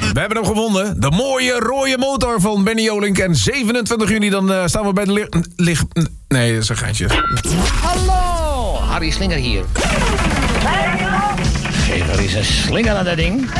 We hebben hem gevonden. De mooie rode motor van Benny Jolink. En 27 juni dan staan we bij de Nee, dat is een geintje. Hallo, Harry Slinger hier. Geef er eens een slinger aan dat ding.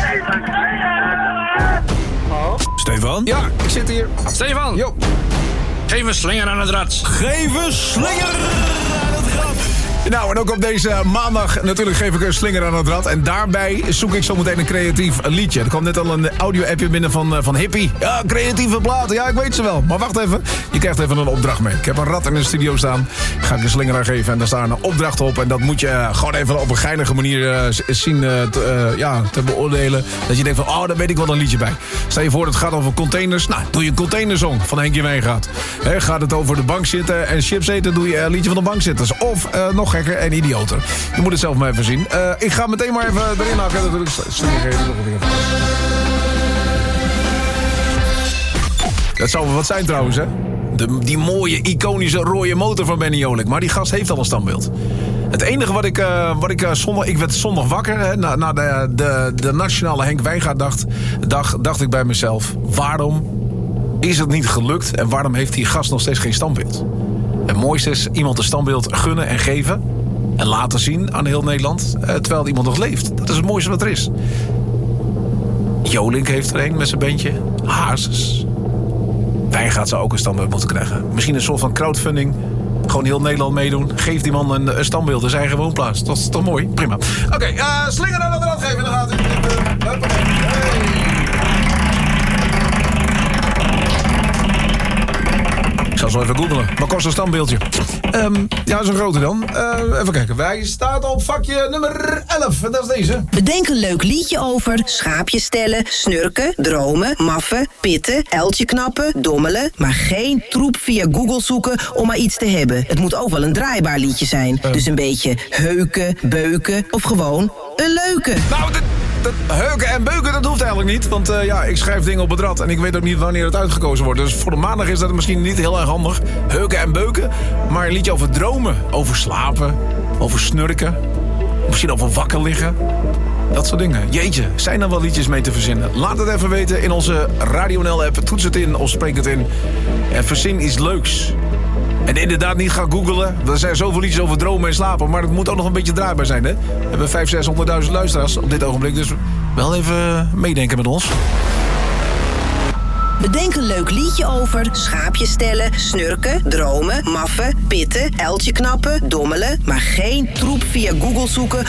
Stefan? Ja, ik zit hier. Stefan! Jo. Geef een slinger aan het rad. Geef een slinger aan het rad. Nou, en ook op deze maandag natuurlijk geef ik een slinger aan het rad. En daarbij zoek ik zo meteen een creatief liedje. Er kwam net al een audio-appje binnen van Hippie. Ja, creatieve platen. Ja, ik weet ze wel. Maar wacht even. Je krijgt even een opdracht mee. Ik heb een rad in de studio staan. Ga ik een slinger aan geven. En daar staat een opdracht op. En dat moet je gewoon even op een geinige manier zien te beoordelen. Dat je denkt van, oh, daar weet ik wel een liedje bij. Stel je voor, het gaat over containers. Nou, doe je een containersong van Henkie Wijngaard. Gaat het over de bank zitten en chips eten, doe je een liedje van de bankzitters. Of nog gekker en idioter. Je moet het zelf maar even zien. Ik ga meteen maar even erin hakken. Dat zou wel wat zijn trouwens, hè? Die mooie, iconische rode motor van Benny Jolink. Maar die gast heeft al een standbeeld. Het enige wat ik zondag... Ik werd zondag wakker, hè, na de nationale Henk Wijngaard dacht ik bij mezelf, waarom is het niet gelukt en waarom heeft die gast nog steeds geen standbeeld? Het mooiste is iemand een standbeeld gunnen en geven en laten zien aan heel Nederland, terwijl iemand nog leeft. Dat is het mooiste wat er is. Jolink heeft er een met zijn bandje. Hazes. Wijngaard zou ook een standbeeld moeten krijgen. Misschien een soort van crowdfunding. Gewoon heel Nederland meedoen. Geef die man een standbeeld in zijn eigen woonplaats. Dat is toch mooi? Prima. Oké, slinger aan het rad geven. Dan gaat hij. Ik zal zo even googlen. Wat kost een standbeeldje? Ja, zo'n grote dan. Even kijken. Wij staan op vakje nummer 11. En dat is deze. Bedenk een leuk liedje over schaapjes stellen, snurken, dromen, maffen, pitten, uiltje knappen, dommelen. Maar geen troep via Google zoeken om maar iets te hebben. Het moet ook wel een draaibaar liedje zijn. Dus een beetje heuken, beuken of gewoon een leuke. Nou, dat heuken en beuken, dat hoeft eigenlijk niet. Want ik schrijf dingen op het rad en ik weet ook niet wanneer het uitgekozen wordt. Dus voor de maandag is dat misschien niet heel erg handig. Heuken en beuken. Maar een liedje over dromen, over slapen, over snurken. Misschien over wakker liggen. Dat soort dingen. Jeetje, zijn er wel liedjes mee te verzinnen? Laat het even weten in onze Radio NL-app. Toets het in of spreek het in. En verzin iets leuks. En inderdaad niet gaan googlen. Er zijn zoveel liedjes over dromen en slapen. Maar het moet ook nog een beetje draaibaar zijn, hè? We hebben 500.000-600.000 luisteraars op dit ogenblik. Dus wel even meedenken met ons. Bedenk een leuk liedje over schaapjes stellen, snurken, dromen, maffen, pitten, uiltje knappen, dommelen. Maar geen troep via Google zoeken